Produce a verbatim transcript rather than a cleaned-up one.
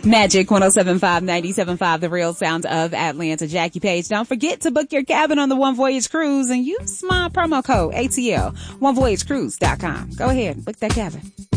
Magic one oh seven point five, ninety-seven point five, the real sound of Atlanta. Jackie Page. Don't forget to book your cabin on the One Voyage Cruise and use my promo code A T L, one voyage cruise dot com. Go ahead, book that cabin.